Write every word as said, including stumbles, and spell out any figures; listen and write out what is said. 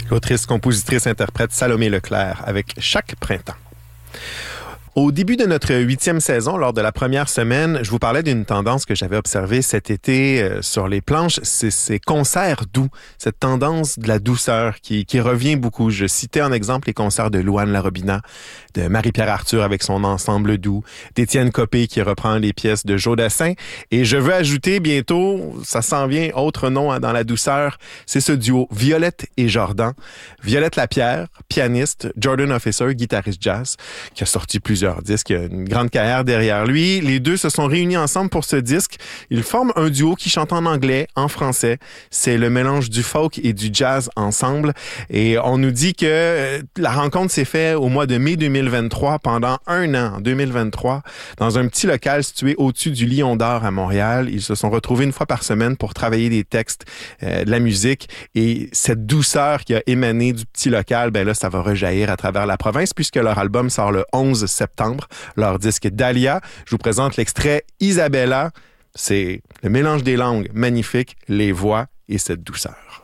L'autrice, compositrice, interprète Salomé Leclerc avec Chaque printemps. Au début de notre huitième saison, lors de la première semaine, je vous parlais d'une tendance que j'avais observée cet été euh, sur les planches, c'est ces concerts doux, cette tendance de la douceur qui, qui revient beaucoup. Je citais en exemple les concerts de Louane Larobina, de Marie-Pierre Arthur avec son ensemble doux, d'Étienne Copé qui reprend les pièces de Joe Dassin. Et je veux ajouter bientôt, ça s'en vient, autre nom hein, dans la douceur, c'est ce duo Violette et Jordan. Violette Lapierre, pianiste, Jordan Officer, guitariste jazz, qui a sorti plusieurs disques, il a une grande carrière derrière lui. Les deux se sont réunis ensemble pour ce disque. Ils forment un duo qui chante en anglais, en français. C'est le mélange du folk et du jazz ensemble. Et on nous dit que la rencontre s'est faite au mois de mai deux mille vingt-trois, pendant un an, en deux mille vingt-trois, dans un petit local situé au-dessus du Lion d'Or à Montréal. Ils se sont retrouvés une fois par semaine pour travailler des textes, euh, de la musique. Et cette douceur qui a émané du petit local, ben là, ça va rejaillir à travers la province puisque leur album sort le onze septembre. Leur disque Dahlia. Je vous présente l'extrait Isabella. C'est le mélange des langues magnifique, les voix et cette douceur.